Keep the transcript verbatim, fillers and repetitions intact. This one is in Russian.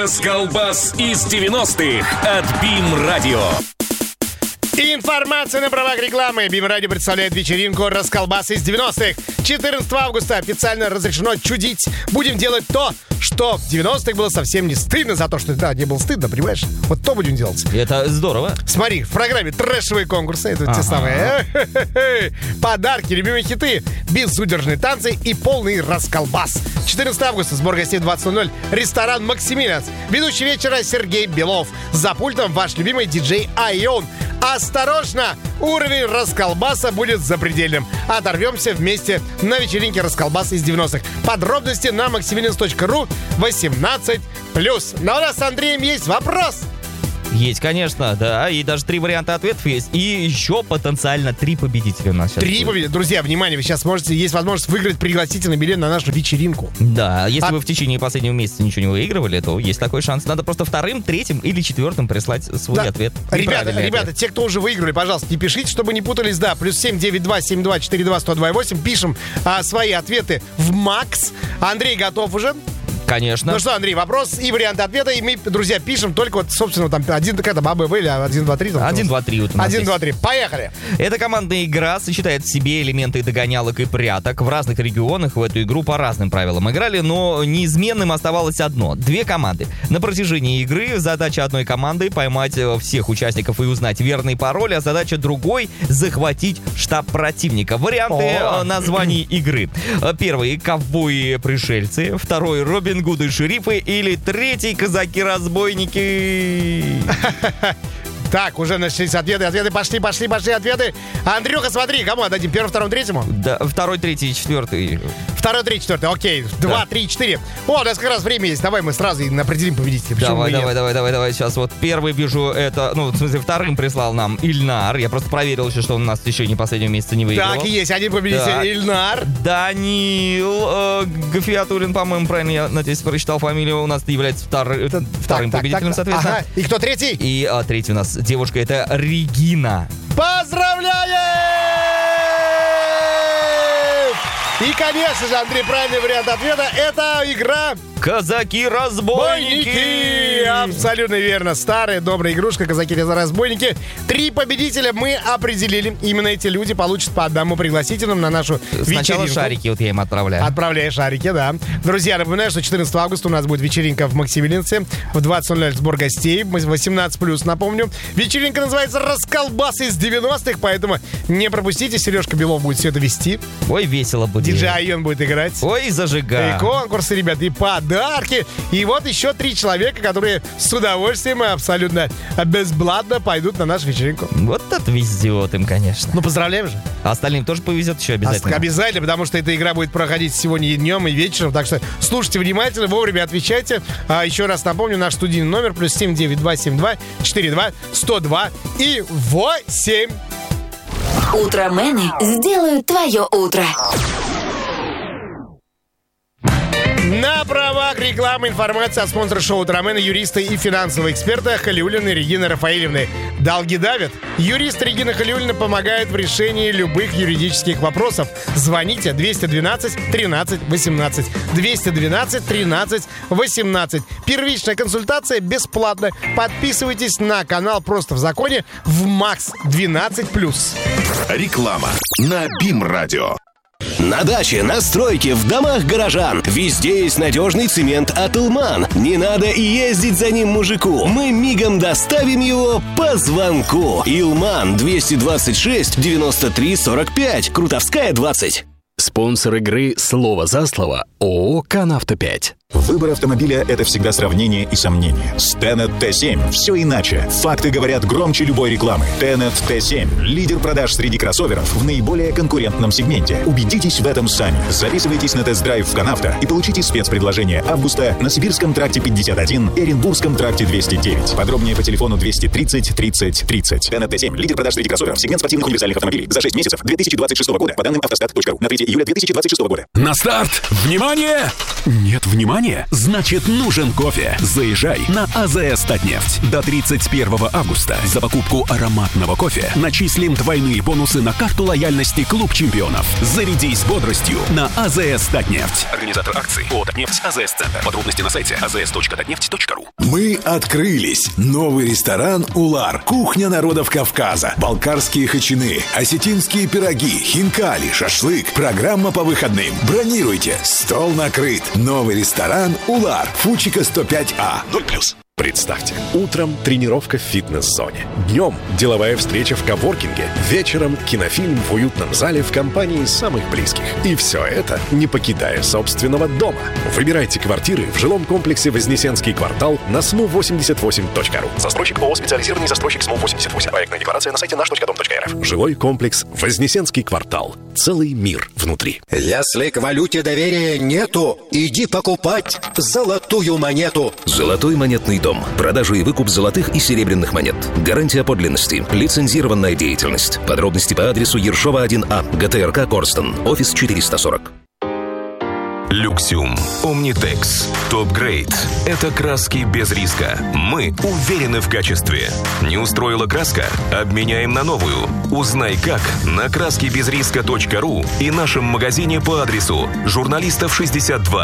Расколбас из девяностых от БИМ-радио. Информация на правах рекламы. БИМ-радио представляет вечеринку «Расколбас из девяностых». четырнадцатого августа официально разрешено чудить. Будем делать то, что в девяностых было совсем не стыдно за то, что да, не было стыдно, понимаешь? Вот то будем делать. Это здорово. Смотри, в программе трэшевые конкурсы. Это ага. те самые подарки, любимые хиты, безудержные танцы и полный расколбас. четырнадцатого августа, сбор гостей в двадцать ноль ноль. Ресторан «Максимилианс». Ведущий вечера Сергей Белов. За пультом ваш любимый диджей Айон. Осторожно! Уровень расколбаса будет запредельным. Оторвемся вместе на вечеринке «Расколбаса» из девяностых. Подробности на максимилианс точка ру восемнадцать плюс. Но у нас с Андреем есть вопрос. Есть, конечно, да. И даже три варианта ответов есть. И еще потенциально три победителя у нас сейчас. Три победителя. Друзья, внимание, вы сейчас можете, есть возможность выиграть пригласительный билет на нашу вечеринку. Да, если а... вы в течение последнего месяца ничего не выигрывали, то есть такой шанс. Надо просто вторым, третьим или четвертым прислать свой да. ответ. Ребята, ребята, те, кто уже выиграли, пожалуйста, не пишите, чтобы не путались. Да, плюс семь девять два семь два четыре два сто два восемь. Пишем а, свои ответы в Макс. Андрей готов уже? Конечно. Ну что, Андрей, вопрос и варианты ответа. И мы, друзья, пишем только вот, собственно, там один, как там, АБВ или один, два, три. один, два, три. Вот один, два, три. Поехали. Эта командная игра сочетает в себе элементы догонялок и пряток. В разных регионах в эту игру по разным правилам играли, но неизменным оставалось одно. Две команды. На протяжении игры задача одной команды поймать всех участников и узнать верный пароль, а задача другой — захватить штаб противника. Варианты О. названий игры. Первый — ковбои-пришельцы. Второй — Робин Гуды шерифы, или третий — казаки-разбойники. Так, уже начались ответы, ответы, пошли, пошли, пошли ответы. Андрюха, смотри, кому отдадим? Первому, второму, третьему? Да, второй, третий, четвертый. Второй, третий, четвертый, окей. Два, да. три, четыре. О, у нас как раз время есть. Давай мы сразу определим победителя. Давай, давай, давай, давай, давай. Сейчас вот первый вижу, это, ну, в смысле, вторым прислал нам Ильнар. Я просто проверил еще, что он у нас еще не последнего месяца не выиграл. Так и есть, один победитель, да. Ильнар. Данил э, Гафиатуллин, по-моему, правильно я, надеюсь, прочитал фамилию, у нас является втор... так, вторым так, победителем, так, так. соответственно. Ага. И кто третий? И а, третий у нас девушка, это Регина. Поздравляем! И, конечно же, Андрей, правильный вариант ответа — это игра «Казаки-разбойники». Абсолютно верно. Старая добрая игрушка «Казаки-разбойники». Три победителя мы определили. Именно эти люди получат по одному пригласительному на нашу Сначала вечеринку. Сначала шарики вот я им отправляю. Отправляю шарики, да. Друзья, напоминаю, что четырнадцатого августа у нас будет вечеринка в Максимилиансе. В двадцать ноль ноль сбор гостей. восемнадцать плюс, напомню. Вечеринка называется «Расколбас из девяностых», поэтому не пропустите. Сережка Белов будет все это вести. Ой, весело будет. Диджей Айон будет играть. Ой, зажигай. И конкурсы, ребят, и подарки. И вот еще три человека, которые с удовольствием и абсолютно бесплатно пойдут на нашу вечеринку. Вот это везет им, конечно. Ну, поздравляем же. А остальным тоже повезет еще обязательно. А, обязательно, потому что эта игра будет проходить сегодня и днем, и вечером. Так что слушайте внимательно, вовремя отвечайте. А, еще раз напомню, наш студийный номер плюс семь девять два семь два четыре два сто два и восемь. Утромены сделают твое утро. На правах рекламы информация от спонсора шоу «Утромены», юриста и финансового эксперта Халиуллиной Регины Рафаэльевны. Долги давят? Юрист Регина Халиуллина помогает в решении любых юридических вопросов. Звоните двести двенадцать тринадцать восемнадцать. двести двенадцать тринадцать восемнадцать. Первичная консультация бесплатна. Подписывайтесь на канал «Просто в законе» в Макс двенадцать плюс. Реклама на БИМ-радио. На даче, на стройке, в домах горожан. Везде есть надежный цемент от Илман. Не надо и ездить за ним мужику. Мы мигом доставим его по звонку. Илман двести двадцать шесть девяносто три сорок пять. Крутовская двадцать. Спонсор игры «Слово за слово» ООО «Канавто пять». Выбор автомобиля – это всегда сравнение и сомнение. С Тенет Т семь все иначе. Факты говорят громче любой рекламы. Тенет Т семь – лидер продаж среди кроссоверов в наиболее конкурентном сегменте. Убедитесь в этом сами. Записывайтесь на тест-драйв в Канавто и получите спецпредложение августа на Сибирском тракте пятьдесят один и Оренбургском тракте двести девять. Подробнее по телефону двести тридцать тридцать тридцать. Тенет Т семь – лидер продаж среди кроссоверов. Сегмент спортивных универсальных автомобилей. За шесть месяцев две тысячи двадцать шестого года. По данным «Автостат точка ру» на третьего июля две тысячи двадцать шестого года. На старт! Внимание! Внимание! Нет внимания? Значит, нужен кофе. Заезжай на АЗС «Татнефть». До тридцать первого августа за покупку ароматного кофе начислим двойные бонусы на карту лояльности «Клуб чемпионов». Зарядись бодростью на АЗС «Татнефть». Организатор акции ООО «Татнефть», АЗС Центр. Подробности на сайте а зэ эс точка татнефть точка ру. Мы открылись. Новый ресторан «Улар». Кухня народов Кавказа. Балкарские хачины, осетинские пироги, хинкали, шашлык. Программа по выходным. Бронируйте. Стол накрыт. Новый ресторан «Улар». Фучика сто пять А. ноль плюс. Представьте, утром тренировка в фитнес-зоне. Днем деловая встреча в коворкинге. Вечером кинофильм в уютном зале в компании самых близких. И все это, не покидая собственного дома. Выбирайте квартиры в жилом комплексе «Вознесенский квартал» на эс эм у восемьдесят восемь точка ру. Застройщик ООО «Специализированный застройщик эс эм у восемьдесят восемь». Проектная декларация на сайте наш точка дом точка эр эф. Жилой комплекс «Вознесенский квартал». Целый мир внутри. Если к валюте доверия нету, иди покупать золотую монету. Золотой монетный дом. Продажа и выкуп золотых и серебряных монет. Гарантия подлинности. Лицензированная деятельность. Подробности по адресу Ершова один А, ГТРК Корстон. Офис четыреста сорок. Люксиум, Омнитекс, Топ-грейд. Это краски без риска. Мы уверены в качестве. Не устроила краска? Обменяем на новую. Узнай как на краски без риска точка ру и нашем магазине по адресу Журналистов шестьдесят два.